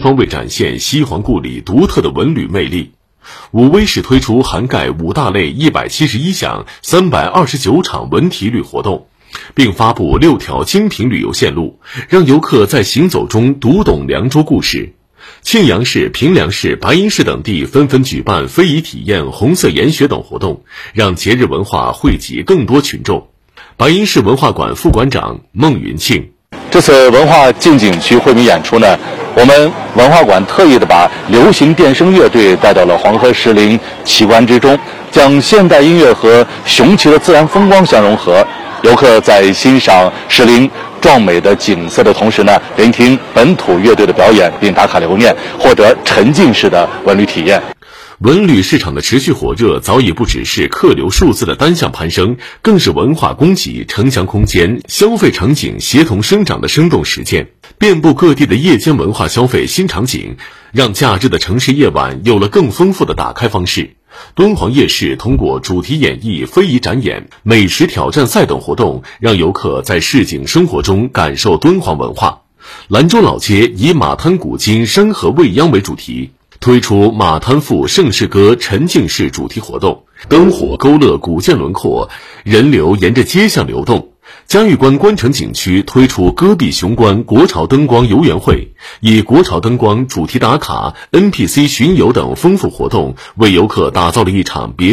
方位展现西环故里独特的文旅魅力。武威市推出涵盖5大类171项329场文体旅活动，并发布6条精品旅游线路，让游客在行走中读懂凉州故事。庆阳市、平凉市、白银市等地纷纷举办非遗体验、红色研学等活动，让节日文化惠及更多群众。白银市文化馆副馆长孟云庆： 这次文化进景区惠民演出呢，我们文化馆特意的把流行电声乐队带到了黄河石林奇观之中，将现代音乐和雄奇的自然风光相融合。游客在欣赏石林壮美的景色的同时呢，聆听本土乐队的表演，并打卡留念，获得沉浸式的文旅体验。 文旅市场的持续火热，早已不只是客流数字的单向攀升，更是文化供给、城乡空间、消费场景协同生长的生动实践。遍布各地的夜间文化消费新场景，让假日的城市夜晚有了更丰富的打开方式。敦煌夜市通过主题演绎、非遗展演、美食挑战赛等活动，让游客在市井生活中感受敦煌文化。兰州老街以马滩古今、山河未央为主题，推出马滩赋盛世歌沉浸式主题活动，灯火勾勒古建轮廓，人流沿着街巷流动。嘉峪关关城景区推出戈壁雄关国潮灯光游园会，以国潮灯光主题打卡、NPC 巡游等丰富活动，为游客打造了一场别